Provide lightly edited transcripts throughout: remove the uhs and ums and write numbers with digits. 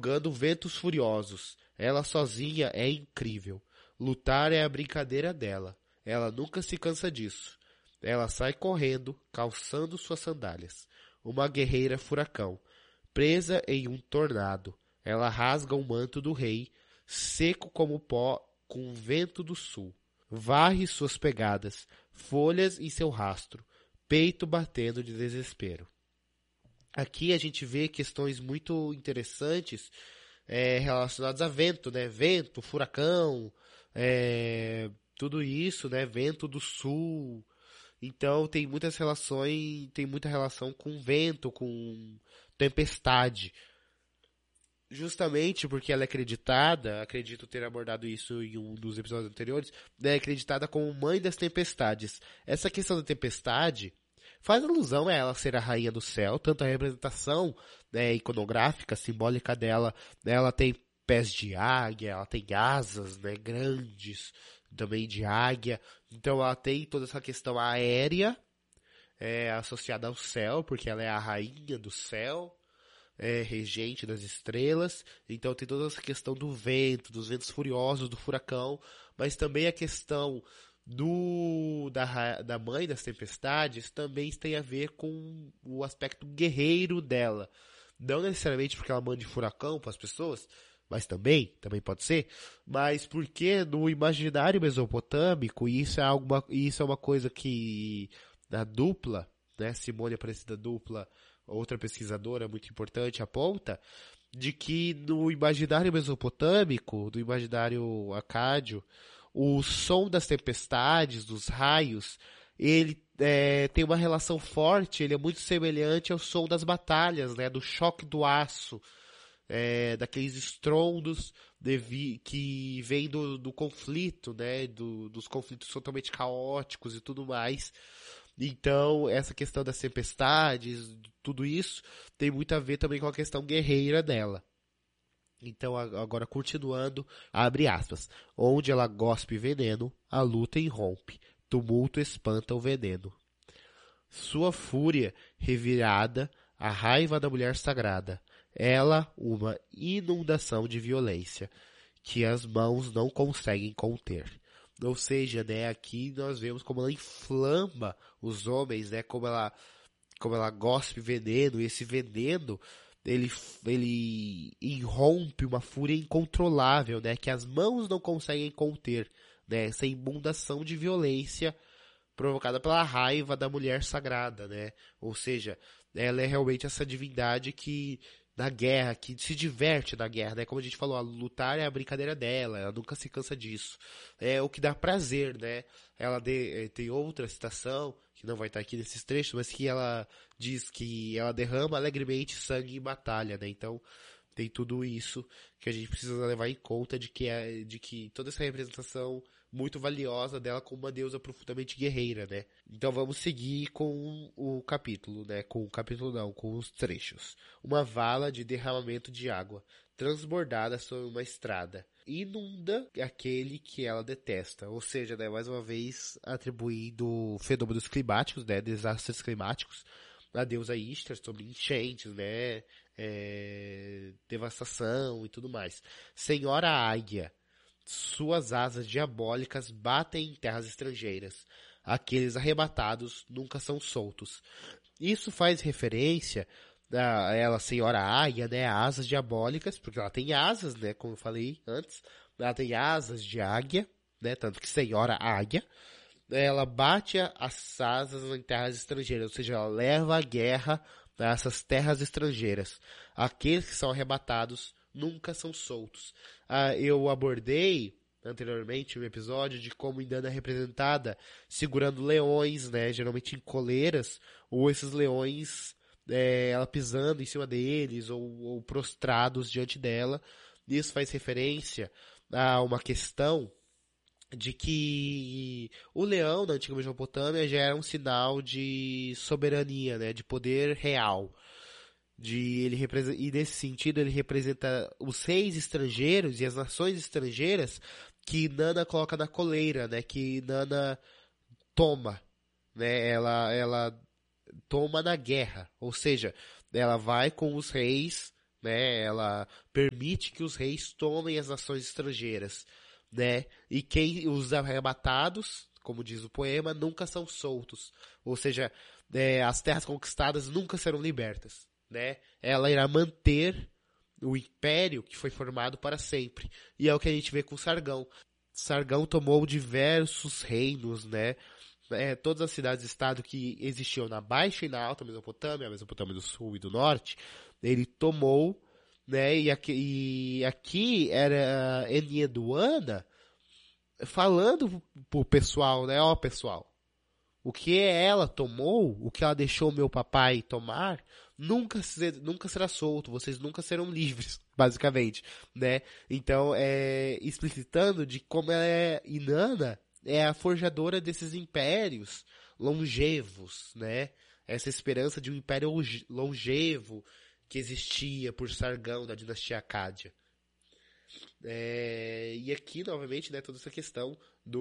jogando ventos furiosos. Ela sozinha é incrível. Lutar é a brincadeira dela. Ela nunca se cansa disso. Ela sai correndo, calçando suas sandálias. Uma guerreira furacão, presa em um tornado. Ela rasga o manto do rei, seco como pó com o vento do sul. Varre suas pegadas, folhas em seu rastro, peito batendo de desespero. Aqui a gente vê questões muito interessantes relacionadas a vento, né? Vento, furacão, tudo isso, né? Vento do sul. Então tem muitas relações, tem muita relação com vento, com tempestade. Justamente porque ela é acreditada, acredito ter abordado isso em um dos episódios anteriores, é acreditada como mãe das tempestades. Essa questão da tempestade faz alusão a ela ser a rainha do céu, tanto a representação, né, iconográfica, simbólica dela, né, ela tem pés de águia, ela tem asas, né, grandes, também de águia, então ela tem toda essa questão aérea, associada ao céu, porque ela é a rainha do céu, regente das estrelas, então tem toda essa questão do vento, dos ventos furiosos, do furacão, mas também a questão da mãe das tempestades também tem a ver com o aspecto guerreiro dela. Não necessariamente porque ela manda furacão para as pessoas, mas também pode ser, mas porque no imaginário mesopotâmico, isso é uma coisa que a dupla, né, Simone Aparecida Dupla, outra pesquisadora muito importante, aponta, de que no imaginário mesopotâmico, do imaginário acádio, o som das tempestades, dos raios, ele tem uma relação forte, ele é muito semelhante ao som das batalhas, né, do choque do aço, daqueles estrondos que vêm do conflito, né, dos conflitos totalmente caóticos e tudo mais. Então, essa questão das tempestades, tudo isso, tem muito a ver também com a questão guerreira dela. Então, agora continuando, abre aspas. Onde ela gospe veneno, a luta irrompe. Tumulto espanta o veneno. Sua fúria revirada, a raiva da mulher sagrada. Ela, uma inundação de violência, que as mãos não conseguem conter. Ou seja, né, aqui nós vemos como ela inflama os homens, né, como ela gospe veneno, e esse veneno, ele irrompe uma fúria incontrolável, né, que as mãos não conseguem conter, né, essa inundação de violência provocada pela raiva da mulher sagrada, né, ou seja, ela é realmente essa divindade que na guerra, que se diverte na guerra, né? Como a gente falou, a lutar é a brincadeira dela, ela nunca se cansa disso. É o que dá prazer, né? Tem outra citação, que não vai estar aqui nesses trechos, mas que ela diz que ela derrama alegremente sangue em batalha, né? Então, tem tudo isso que a gente precisa levar em conta de que toda essa representação muito valiosa dela como uma deusa profundamente guerreira, né? Então vamos seguir com o capítulo, né? Com o capítulo não, com os trechos. Uma vala de derramamento de água, transbordada sobre uma estrada, inunda aquele que ela detesta. Ou seja, né, mais uma vez atribuindo fenômenos climáticos, né? Desastres climáticos, a deusa Ishtar sobre enchentes, né? Devastação e tudo mais. Senhora Águia, suas asas diabólicas batem em terras estrangeiras. Aqueles arrebatados nunca são soltos. Isso faz referência a ela, Senhora Águia, né? Asas diabólicas, porque ela tem asas, né? Como eu falei antes. Ela tem asas de águia, né? Tanto que Senhora Águia. Ela bate as asas em terras estrangeiras, ou seja, ela leva a guerra a essas terras estrangeiras. Aqueles que são arrebatados nunca são soltos. Eu abordei anteriormente um episódio de como Inanna é representada segurando leões, né, geralmente em coleiras, ou esses leões, ela pisando em cima deles, ou prostrados diante dela. Isso faz referência a uma questão de que o leão da antiga Mesopotâmia já era um sinal de soberania, né, de poder real. E nesse sentido ele representa os reis estrangeiros e as nações estrangeiras que Inanna coloca na coleira, né, que Inanna toma, né, ela toma na guerra, ou seja, ela vai com os reis né? Ela permite que os reis tomem as nações estrangeiras, né? E quem os arrebatados, como diz o poema, nunca são soltos. Ou seja, as terras conquistadas nunca serão libertas, né? Ela irá manter o império que foi formado para sempre. E é o que a gente vê com Sargão. Sargão tomou diversos reinos, né? Todas as cidades-estado que existiam na Baixa e na Alta Mesopotâmia, a Mesopotâmia do Sul e do Norte, ele tomou, né? E aqui era Enheduanna falando pro pessoal, né? Ó, pessoal, o que ela tomou, o que ela deixou meu papai tomar, nunca será solto, vocês nunca serão livres, basicamente, né? Então, explicitando de como ela Inanna é a forjadora desses impérios longevos, né? Essa esperança de um império longevo que existia por Sargão da dinastia Acádia. E aqui, novamente, né, toda essa questão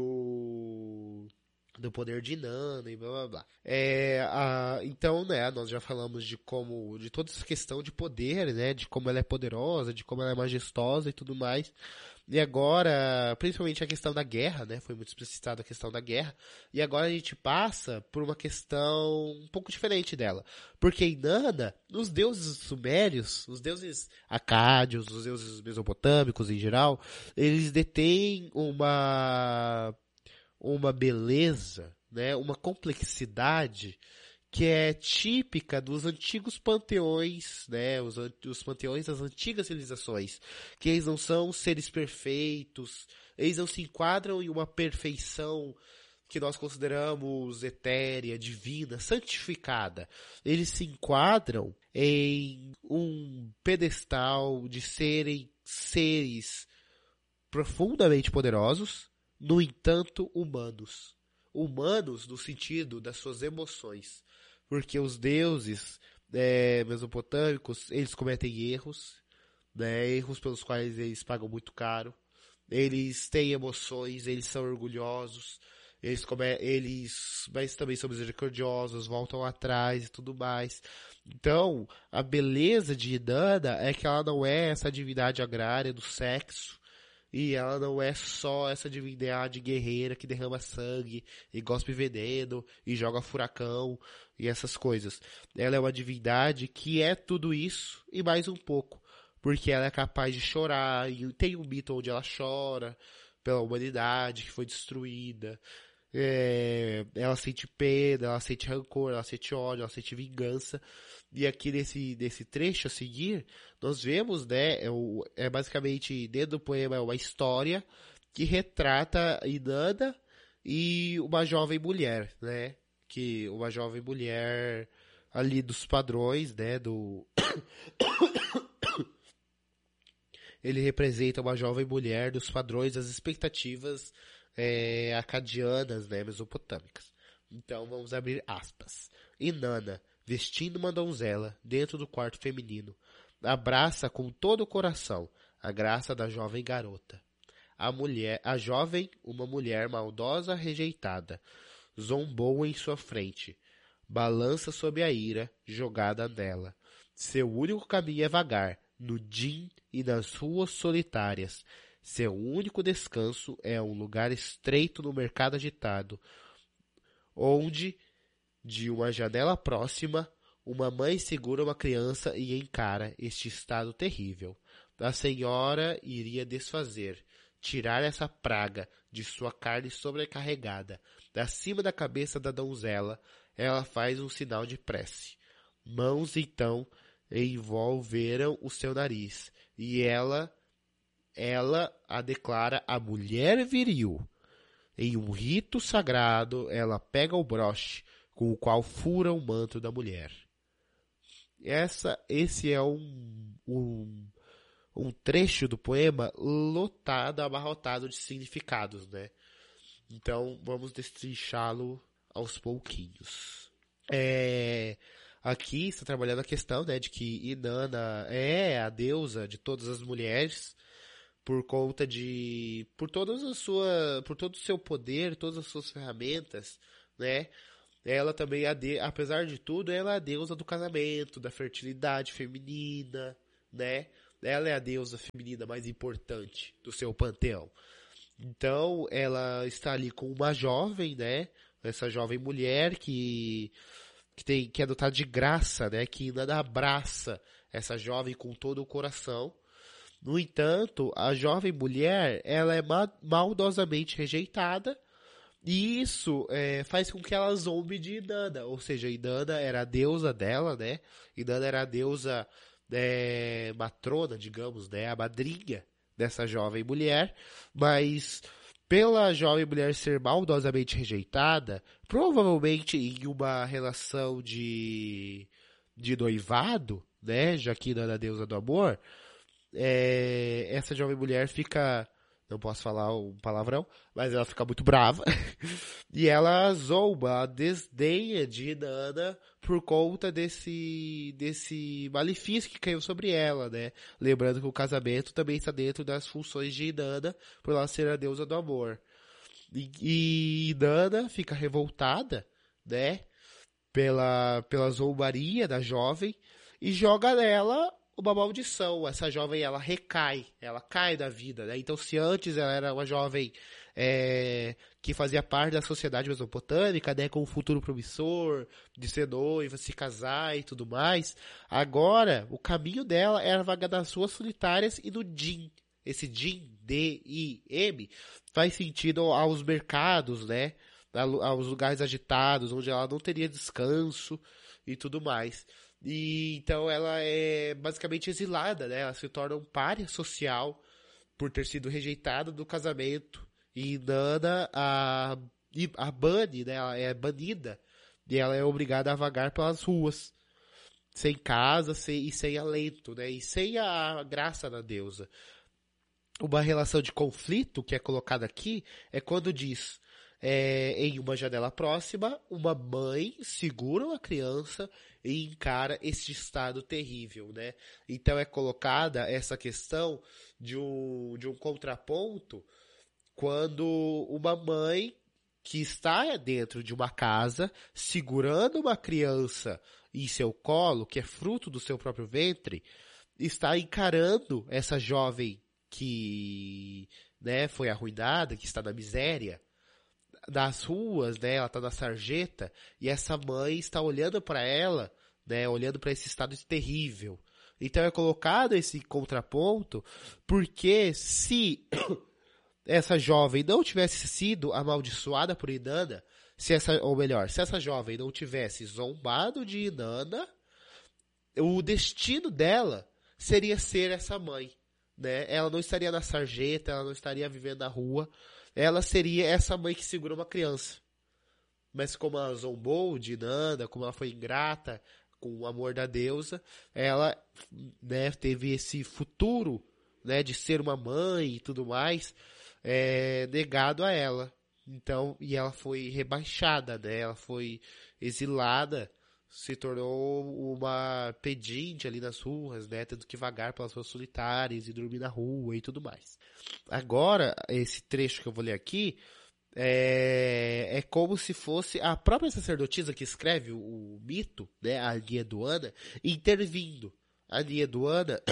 do poder de Inanna e blá blá blá. Então, né, nós já falamos de toda essa questão de poder, né, de como ela é poderosa, de como ela é majestosa e tudo mais. E agora, principalmente a questão da guerra, né, foi muito explicitada a questão da guerra. E agora a gente passa por uma questão um pouco diferente dela. Porque Inanna, os deuses sumérios, os deuses acádios, os deuses mesopotâmicos em geral, eles detêm uma beleza, né, uma complexidade que é típica dos antigos panteões, né, os panteões das antigas civilizações, que eles não são seres perfeitos, eles não se enquadram em uma perfeição que nós consideramos etérea, divina, santificada. Eles se enquadram em um pedestal de serem seres profundamente poderosos, no entanto, humanos. Humanos no sentido das suas emoções. Porque os deuses mesopotâmicos, eles cometem erros, né, erros pelos quais eles pagam muito caro. Eles têm emoções, eles são orgulhosos, mas também são misericordiosos, voltam atrás e tudo mais. Então, a beleza de Inanna é que ela não é essa divindade agrária do sexo, e ela não é só essa divindade guerreira que derrama sangue e gospe veneno e joga furacão e essas coisas. Ela é uma divindade que é tudo isso e mais um pouco. Porque ela é capaz de chorar, e tem um mito onde ela chora pela humanidade que foi destruída. Ela sente pena, ela sente rancor, ela sente ódio, ela sente vingança. E aqui nesse trecho a seguir, nós vemos, né, basicamente, dentro do poema, é uma história que retrata Inanna e uma jovem mulher, né, uma jovem mulher ali dos padrões, né, ele representa uma jovem mulher dos padrões, das expectativas acadianas, né, mesopotâmicas. Então vamos abrir aspas. Inanna, vestindo uma donzela dentro do quarto feminino, abraça com todo o coração a graça da jovem garota. A jovem, uma mulher maldosa rejeitada, zombou em sua frente, balança sob a ira jogada nela. Seu único caminho é vagar, no din e nas ruas solitárias. Seu único descanso é um lugar estreito no mercado agitado, onde, de uma janela próxima, uma mãe segura uma criança e encara este estado terrível. A senhora iria desfazer, tirar essa praga de sua carne sobrecarregada. Acima da cabeça da donzela, ela faz um sinal de prece. Mãos, então, envolveram o seu nariz, e ela a declara a mulher viril. Em um rito sagrado, ela pega o broche com o qual fura o manto da mulher. Esse é um trecho do poema lotado, abarrotado de significados, né? Então, vamos destrinchá-lo aos pouquinhos. Aqui está trabalhando a questão, né, de que Inanna é a deusa de todas as mulheres, por todo o seu poder, todas as suas ferramentas, né? Ela também apesar de tudo, ela é a deusa do casamento, da fertilidade feminina, né? Ela é a deusa feminina mais importante do seu panteão. Então, ela está ali com uma jovem, né? Essa jovem mulher que é dotada de graça, né? Que ainda abraça essa jovem com todo o coração. No entanto, a jovem mulher, ela é maldosamente rejeitada, e isso faz com que ela zombe de Inanna, ou seja, Inanna era a deusa dela, né? Inanna era a deusa matrona, digamos, né? A madrinha dessa jovem mulher, mas pela jovem mulher ser maldosamente rejeitada, provavelmente em uma relação de noivado, né? Já que Inanna é a deusa do amor, essa jovem mulher fica, não posso falar um palavrão, mas ela fica muito brava, e ela zomba, ela desdenha de Inanna por conta desse malefício que caiu sobre ela, né? Lembrando que o casamento também está dentro das funções de Inanna, por ela ser a deusa do amor. E Inanna fica revoltada, né? Pela zombaria da jovem, e joga nela uma maldição. Essa jovem, ela recai, ela cai da vida, né? Então, se antes ela era uma jovem que fazia parte da sociedade mesopotâmica, né, com um futuro promissor, de ser noiva, se casar e tudo mais, agora o caminho dela era vagar nas ruas solitárias e no Dim. Esse Dim, D-I-M, faz sentido aos mercados, né, aos lugares agitados, onde ela não teria descanso e tudo mais. E então ela é basicamente exilada, né? Ela se torna um pária social por ter sido rejeitada do casamento. E Inanna a bane, né? Ela é banida e ela é obrigada a vagar pelas ruas, sem casa e sem alento, né? E sem a graça da deusa. Uma relação de conflito que é colocada aqui é quando diz: em uma janela próxima, uma mãe segura uma criança e encara este estado terrível, né? Então é colocada essa questão de um contraponto quando uma mãe que está dentro de uma casa, segurando uma criança em seu colo, que é fruto do seu próprio ventre, está encarando essa jovem que, né, foi arruinada, que está na miséria, das ruas, né? Ela tá na sarjeta, e essa mãe está olhando para ela, né? Olhando para esse estado terrível. Então é colocado esse contraponto, porque se essa jovem não tivesse sido amaldiçoada por Inanna, se essa jovem não tivesse zombado de Inanna, o destino dela seria ser essa mãe, né? Ela não estaria na sarjeta, ela não estaria vivendo na rua, ela seria essa mãe que segura uma criança. Mas como ela zombou de Inanna, como ela foi ingrata com o amor da deusa, ela, né, teve esse futuro, né, de ser uma mãe e tudo mais, negado a ela. Então, e ela foi rebaixada, né? Ela foi exilada, se tornou uma pedinte ali nas ruas, né? Tendo que vagar pelas ruas solitárias e dormir na rua e tudo mais. Agora, esse trecho que eu vou ler aqui é como se fosse a própria sacerdotisa que escreve o mito, né? A Enheduanna, intervindo. A Enheduanna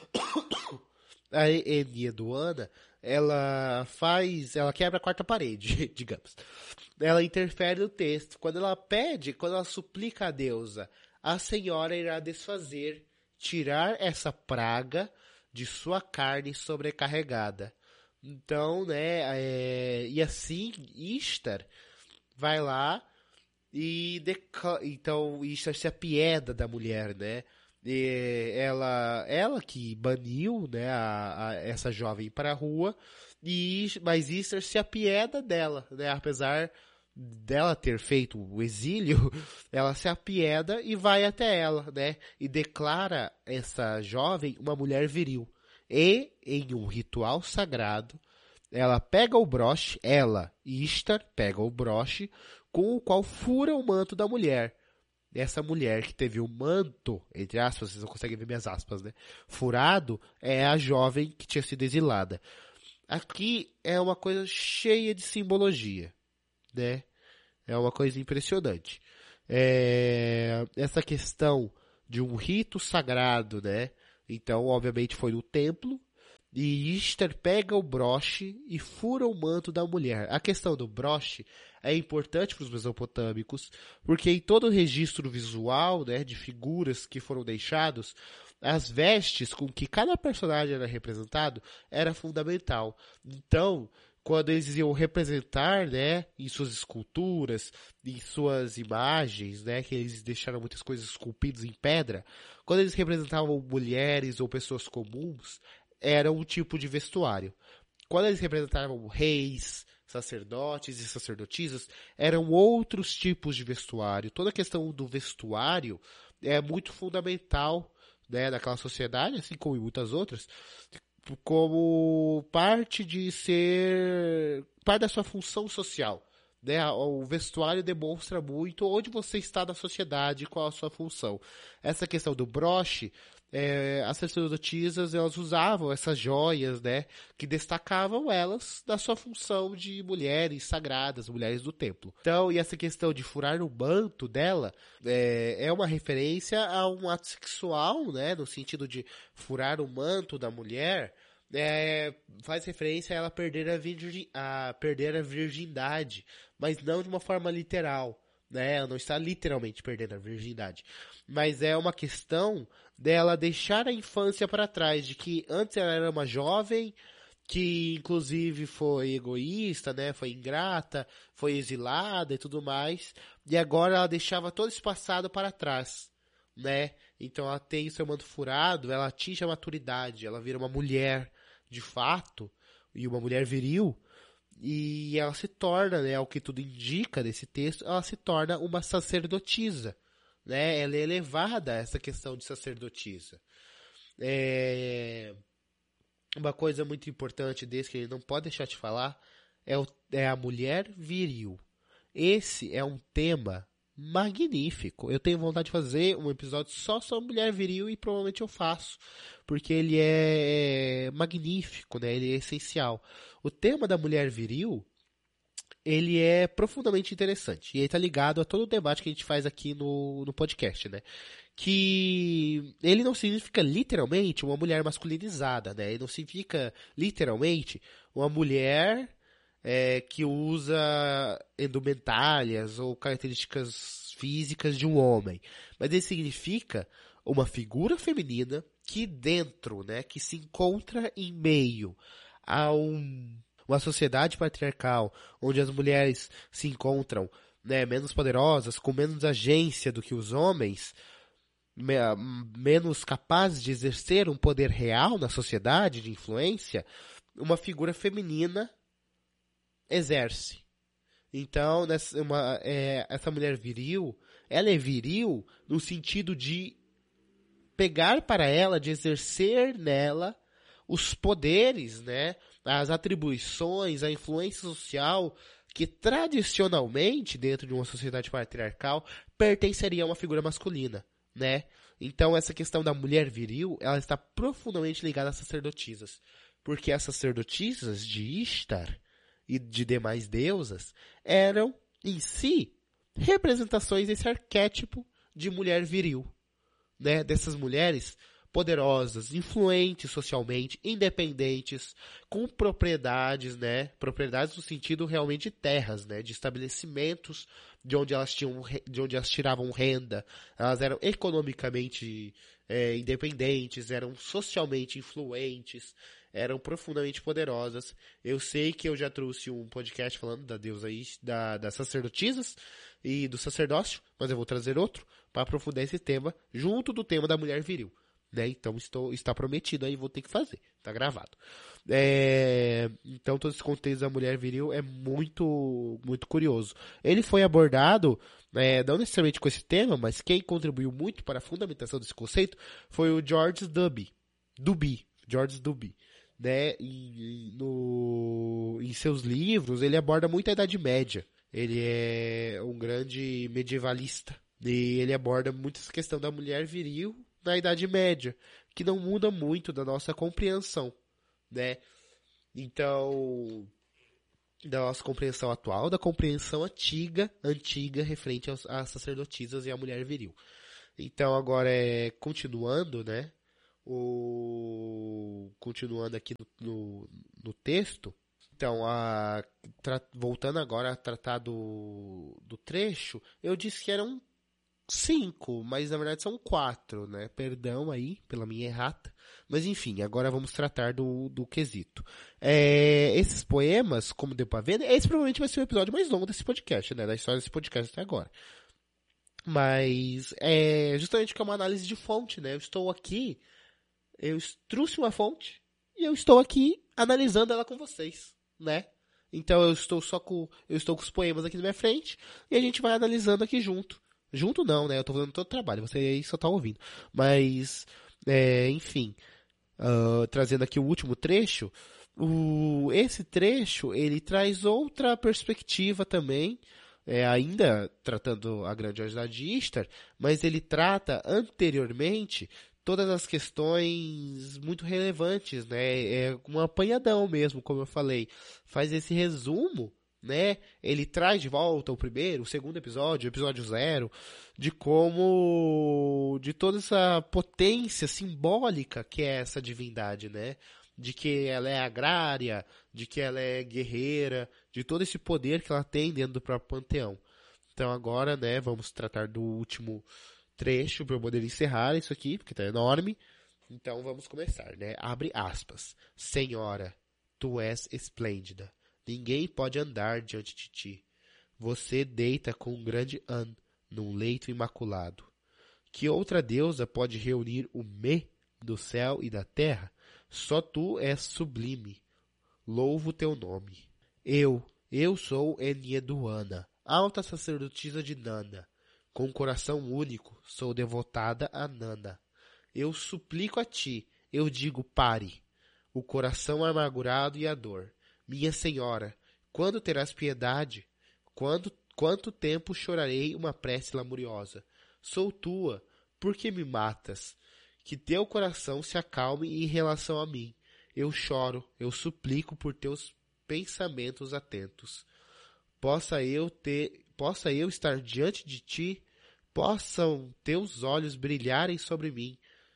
ela quebra a quarta parede, digamos. Ela interfere no texto. Quando ela suplica a deusa, a senhora irá desfazer, tirar essa praga de sua carne sobrecarregada. Então, né, e assim, Ishtar vai lá e então Ishtar se apieda da mulher, né? E ela que baniu, né, essa jovem para a rua, mas Ishtar se apieda dela, né, apesar dela ter feito o exílio, ela se apieda e vai até ela, né, e declara essa jovem uma mulher viril. E, em um ritual sagrado, ela pega o broche, Ishtar, pega o broche, com o qual fura o manto da mulher. Essa mulher que teve o manto, entre aspas, vocês não conseguem ver minhas aspas, né? Furado, é a jovem que tinha sido exilada. Aqui é uma coisa cheia de simbologia, né? É uma coisa impressionante. Essa questão de um rito sagrado, né? Então, obviamente, foi no templo. E Ishtar pega o broche e fura o manto da mulher. A questão do broche é importante para os mesopotâmicos, porque em todo o registro visual, né, de figuras que foram deixados, as vestes com que cada personagem era representado era fundamental. Então, quando eles iam representar, né, em suas esculturas, em suas imagens, né, que eles deixaram muitas coisas esculpidas em pedra, quando eles representavam mulheres ou pessoas comuns, era um tipo de vestuário. Quando eles representavam reis, sacerdotes e sacerdotisas, eram outros tipos de vestuário. Toda a questão do vestuário é muito fundamental, né, naquela sociedade, assim como em muitas outras, como parte de ser parte da sua função social. Né? O vestuário demonstra muito onde você está na sociedade, qual a sua função. Essa questão do broche, as sacerdotisas elas usavam essas joias, né, que destacavam elas da sua função de mulheres sagradas, mulheres do templo. Então, e essa questão de furar o manto dela é uma referência a um ato sexual, né, no sentido de furar o manto da mulher. Faz referência a ela perder a virgindade, mas não de uma forma literal, né? Ela não está literalmente perdendo a virgindade, mas é uma questão dela deixar a infância para trás, de que antes ela era uma jovem que inclusive foi egoísta, né? Foi ingrata, foi exilada e tudo mais, e agora ela deixava todo esse passado para trás, né? Então ela tem o seu manto furado, ela atinge a maturidade, ela vira uma mulher de fato, e uma mulher viril, e ela se torna, né, o que tudo indica nesse texto, ela se torna uma sacerdotisa, né, ela é elevada a essa questão de sacerdotisa. Uma coisa muito importante desse que ele não pode deixar de falar é a mulher viril. Esse é um tema magnífico. Eu tenho vontade de fazer um episódio só sobre mulher viril e provavelmente eu faço, porque ele é magnífico, né? Ele é essencial. O tema da mulher viril, ele é profundamente interessante e ele está ligado a todo o debate que a gente faz aqui no podcast, né? Que ele não significa literalmente uma mulher masculinizada, né? Ele não significa literalmente uma mulher que usa indumentárias ou características físicas de um homem. Mas ele significa uma figura feminina que dentro, né, que se encontra em meio a uma sociedade patriarcal, onde as mulheres se encontram, né, menos poderosas, com menos agência do que os homens, menos capazes de exercer um poder real na sociedade, de influência, uma figura feminina exerce. Então, essa mulher viril, ela é viril no sentido de pegar para ela, de exercer nela os poderes, né, as atribuições, a influência social que tradicionalmente, dentro de uma sociedade patriarcal, pertenceria a uma figura masculina, né? Então, essa questão da mulher viril, ela está profundamente ligada às sacerdotisas, porque as sacerdotisas de Ishtar e de demais deusas eram, em si, representações desse arquétipo de mulher viril, né? Dessas mulheres poderosas, influentes socialmente, independentes, com propriedades, né? Propriedades no sentido realmente de terras, né? De estabelecimentos de onde elas tiravam renda. Elas eram economicamente independentes, eram socialmente influentes, eram profundamente poderosas. Eu sei que eu já trouxe um podcast falando da deusa das sacerdotisas e do sacerdócio, mas eu vou trazer outro para aprofundar esse tema junto do tema da mulher viril, né? Então está prometido aí, vou ter que fazer, tá gravado. Então todo esse contexto da mulher viril é muito, muito curioso. Ele foi abordado, não necessariamente com esse tema, mas quem contribuiu muito para a fundamentação desse conceito foi o George Duby, né? Em seus livros ele aborda muito a Idade Média. Ele é um grande medievalista e ele aborda muito essa questão da mulher viril na Idade Média, que não muda muito da nossa compreensão, né? Então, da nossa compreensão atual, da compreensão antiga referente às sacerdotisas e à mulher viril. Então, agora continuando, né? Continuando aqui no texto, então, voltando agora a tratar do trecho, eu disse que eram 5, mas na verdade são 4, né? Perdão aí pela minha errata. Mas enfim, agora vamos tratar do quesito. Esses poemas, como deu pra ver, esse provavelmente vai ser o episódio mais longo desse podcast, né? Da história desse podcast até agora. Mas justamente que é uma análise de fonte, né? Eu trouxe uma fonte e eu estou aqui analisando ela com vocês, né? Então eu estou com os poemas aqui na minha frente e a gente vai analisando aqui junto. Junto não, né? Eu tô fazendo todo o trabalho, você aí só tá ouvindo. Mas, enfim, trazendo aqui o último trecho, esse trecho, ele traz outra perspectiva também, ainda tratando a grandiosidade de Ishtar, mas ele trata anteriormente todas as questões muito relevantes, né? É um apanhadão mesmo, como eu falei. Faz esse resumo, né? Ele traz de volta o primeiro, o segundo episódio, o episódio 0, de toda essa potência simbólica que é essa divindade, né? De que ela é agrária, de que ela é guerreira, de todo esse poder que ela tem dentro do próprio panteão. Então agora, né, vamos tratar do último trecho para eu poder encerrar isso aqui, porque tá enorme. Então vamos começar, né? Abre aspas. Senhora, tu és esplêndida. Ninguém pode andar diante de ti. Você deita com um grande An num leito imaculado. Que outra deusa pode reunir o Me do céu e da terra? Só tu és sublime. Louvo teu nome. Eu sou Enheduanna, alta sacerdotisa de Nanda. Com coração único, sou devotada a Nanda. Eu suplico a ti, eu digo pare. O coração amargurado e a dor. Minha senhora, quando terás piedade? Quanto tempo chorarei uma prece lamuriosa? Sou tua, por que me matas? Que teu coração se acalme em relação a mim. Eu choro, eu suplico por teus pensamentos atentos. Possa eu estar diante de ti, possam teus olhos brilharem sobre mim.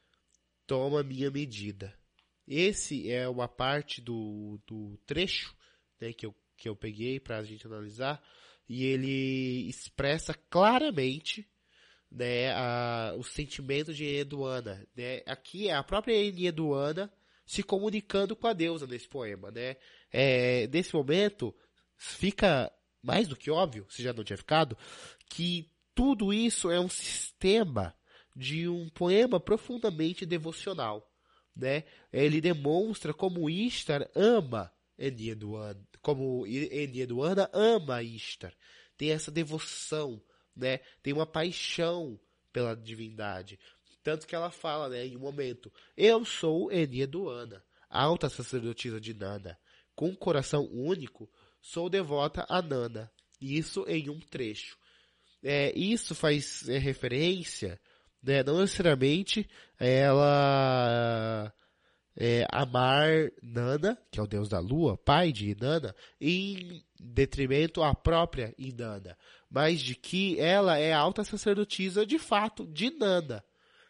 Toma minha medida. Esse é uma parte do trecho, né, que eu peguei para a gente analisar, e ele expressa claramente, né, o sentimento de Enheduanna, né? Aqui é a própria Enheduanna se comunicando com a deusa nesse poema, né? Nesse momento fica mais do que óbvio, se já não tinha ficado, que tudo isso é um sistema de um poema profundamente devocional, né? Ele demonstra como Ishtar ama Enheduanna, como Enheduanna ama Ishtar. Tem essa devoção, né? Tem uma paixão pela divindade. Tanto que ela fala, né, em um momento, eu sou Enheduanna, alta sacerdotisa de Nanda. Com um coração único, sou devota a Nanda. Isso em um trecho. Isso faz referência, né, não necessariamente ela amar Nanda, que é o deus da lua, pai de Inanna, em detrimento à própria Inanna, mas de que ela é alta sacerdotisa de fato de Nanda.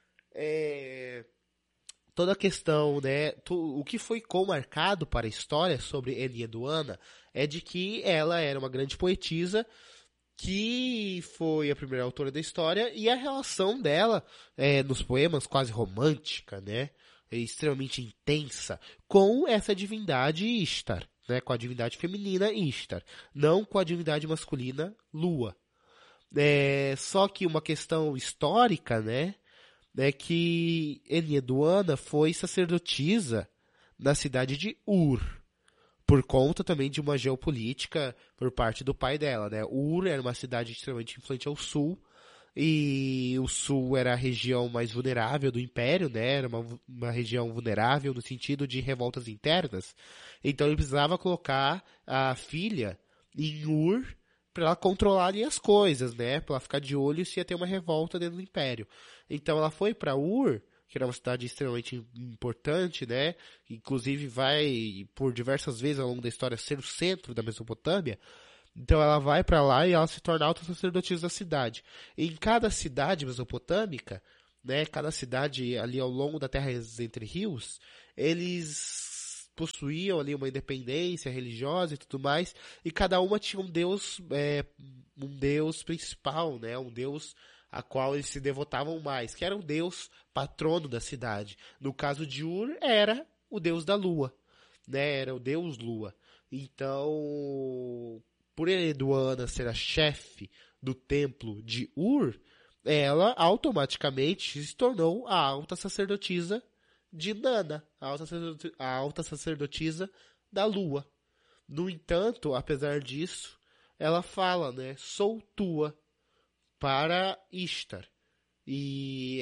Toda a questão, né, o que foi marcado para a história sobre Enheduanna é de que ela era uma grande poetisa que foi a primeira autora da história, e a relação dela nos poemas quase romântica, né, extremamente intensa, com essa divindade Ishtar, né, com a divindade feminina Ishtar, não com a divindade masculina Lua. Só que uma questão histórica, né, é que Enheduanna foi sacerdotisa na cidade de Ur, por conta também de uma geopolítica por parte do pai dela, né? Ur era uma cidade extremamente influente ao sul, e o sul era a região mais vulnerável do império, né? Era uma região vulnerável no sentido de revoltas internas. Então ele precisava colocar a filha em Ur para ela controlar ali as coisas, né? Para ela ficar de olho se ia ter uma revolta dentro do império. Então ela foi para Ur, que era uma cidade extremamente importante, né? Inclusive vai, por diversas vezes ao longo da história, ser o centro da Mesopotâmia. Então ela vai para lá e ela se torna alta sacerdotisa da cidade. Em cada cidade mesopotâmica né? Cada cidade ali ao longo da Terra entre Rios, eles possuíam ali uma independência religiosa e tudo mais, e cada uma tinha um deus principal, né? Um deus a qual eles se devotavam mais, que era o deus patrono da cidade. No caso de Ur, era o deus da lua, né? Era o deus lua. Então, por Enheduanna ser a chefe do templo de Ur, ela automaticamente se tornou a alta sacerdotisa de Nana, a alta sacerdotisa da lua. No entanto, apesar disso, ela fala, né, sou tua para Ishtar. E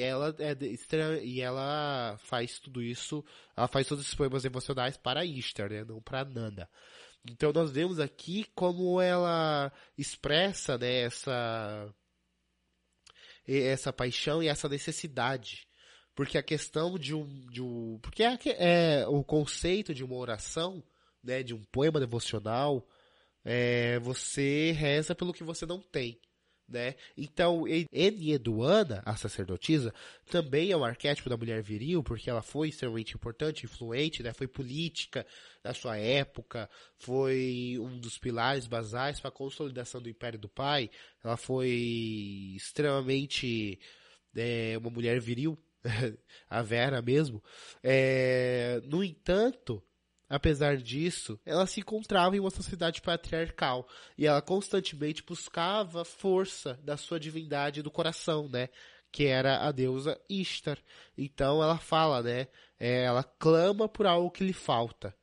ela faz tudo isso, ela faz todos esses poemas emocionais para Ishtar, né, não para Nana. Então nós vemos aqui como ela expressa, né, essa paixão e essa necessidade. Porque a questão porque o conceito de uma oração, né, de um poema devocional, você reza pelo que você não tem, né? Então, Enheduanna, a sacerdotisa, também é um arquétipo da mulher viril, porque ela foi extremamente importante, influente, né? Foi política na sua época, foi um dos pilares basais para a consolidação do Império do Pai. Ela foi extremamente uma mulher viril, a Vera mesmo. No entanto, apesar disso, ela se encontrava em uma sociedade patriarcal e ela constantemente buscava força da sua divindade do coração, né? Que era a deusa Ishtar. Então ela fala, né? Ela clama por algo que lhe falta.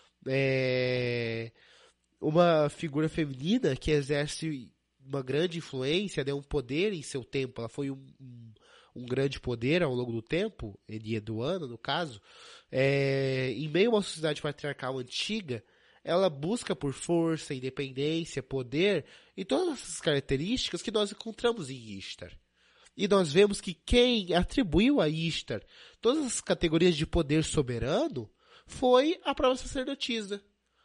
Uma figura feminina que exerce uma grande influência, né? Um poder em seu tempo. Ela foi um grande poder ao longo do tempo, Enheduanna, no caso, em meio a uma sociedade patriarcal antiga, ela busca por força, independência, poder e todas essas características que nós encontramos em Ishtar. E nós vemos que quem atribuiu a Ishtar todas as categorias de poder soberano foi a própria sacerdotisa.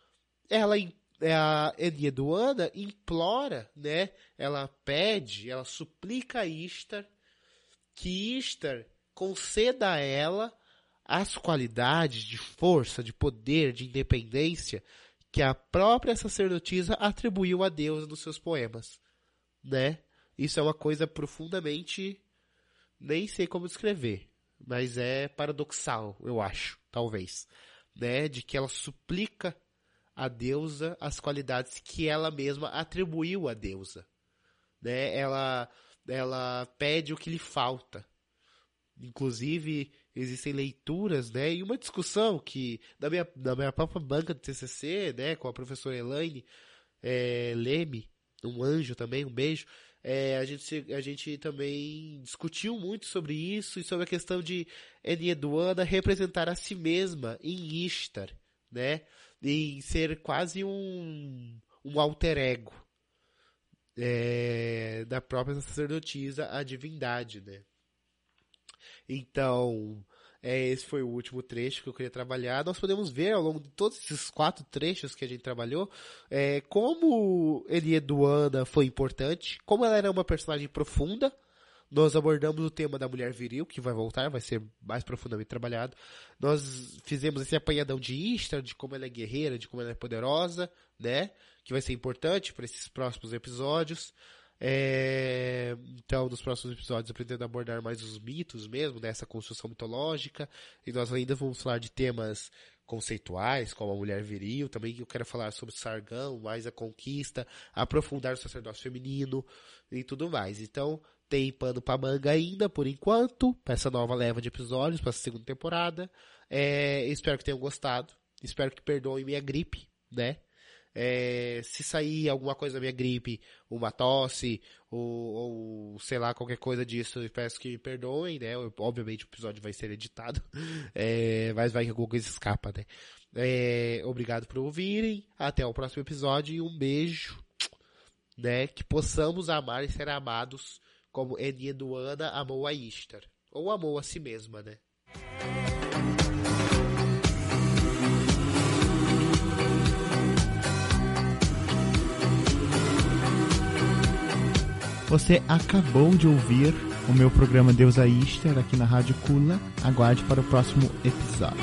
A Enheduanna implora, né? Ela pede, ela suplica a Ishtar que Ishtar conceda a ela as qualidades de força, de poder, de independência que a própria sacerdotisa atribuiu a Deus nos seus poemas, né? Isso é uma coisa profundamente, nem sei como descrever, mas é paradoxal, eu acho, talvez, né? De que ela suplica a deusa as qualidades que ela mesma atribuiu à deusa, né? Ela pede o que lhe falta. Inclusive, existem leituras, né, e uma discussão que, na minha própria banca de TCC, né, com a professora Elaine Leme, um anjo também, um beijo, a gente também discutiu muito sobre isso e sobre a questão de Enheduanna representar a si mesma em Ishtar, né, em ser quase um alter ego da própria sacerdotisa, a divindade, né. Então, esse foi o último trecho que eu queria trabalhar. Nós podemos ver ao longo de todos esses 4 trechos que a gente trabalhou, como Enheduanna foi importante, como ela era uma personagem profunda. Nós abordamos o tema da mulher viril, que vai voltar, vai ser mais profundamente trabalhado. Nós fizemos esse apanhadão de Ishtar, de como ela é guerreira, de como ela é poderosa, né? Que vai ser importante para esses próximos episódios. Então, nos próximos episódios eu pretendo abordar mais os mitos mesmo, dessa construção mitológica, e nós ainda vamos falar de temas conceituais, como a mulher viril, também eu quero falar sobre Sargão, mais a conquista, aprofundar o sacerdócio feminino e tudo mais. Então, tem pano pra manga ainda, por enquanto, para essa nova leva de episódios, para essa segunda temporada. Espero que tenham gostado, espero que perdoem minha gripe, né? Se sair alguma coisa da minha gripe, uma tosse, ou sei lá, qualquer coisa disso, eu peço que me perdoem, né? Obviamente o episódio vai ser editado, mas vai que alguma coisa escapa, né? Obrigado por ouvirem, até o próximo episódio e um beijo, né? Que possamos amar e ser amados como Enheduanna amou a Ishtar, ou amou a si mesma, né? Você acabou de ouvir o meu programa Deusa Easter aqui na Rádio Kula. Aguarde para o próximo episódio.